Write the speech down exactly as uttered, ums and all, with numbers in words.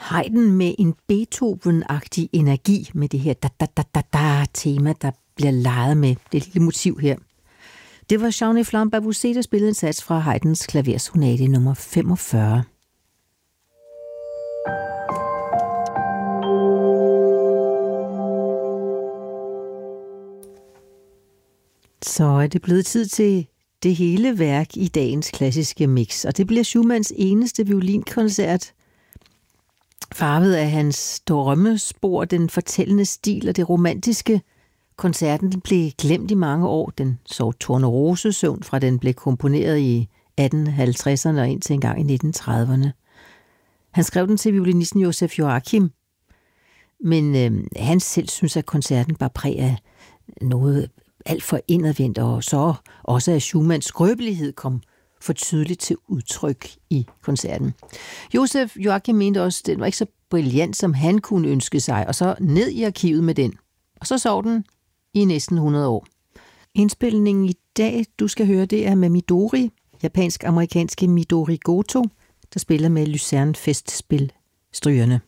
Haydn med en Beethoven-agtig energi med det her da-da-da-da-da-tema, der bliver leget med det lille motiv her. Det var Jean Flamme Bavouzet, der spillede en sats fra Haydns klaversonate nummer femogfyrre. Så er det blevet tid til det hele værk i dagens klassiske mix, og det bliver Schumanns eneste violinkoncert, farvet af hans drømmespor, den fortællende stil og det romantiske. Koncerten blev glemt i mange år. Den så Tornerosesøvn fra den blev komponeret i atten halvtredserne og indtil en gang i nitten trediverne. Han skrev den til violinisten Josef Joachim, men øh, han selv synes, at koncerten var præg af noget alt for indadvendt, og så også at Schumanns skrøbelighed kom for tydeligt til udtryk i koncerten. Josef Joachim mente også, at den var ikke så brilliant, som han kunne ønske sig, og så ned i arkivet med den. Og så sov den i næsten hundrede år. Indspilningen i dag, du skal høre, det er med Midori, japansk-amerikanske Midori Goto, der spiller med Lucerne Festspil strygerne.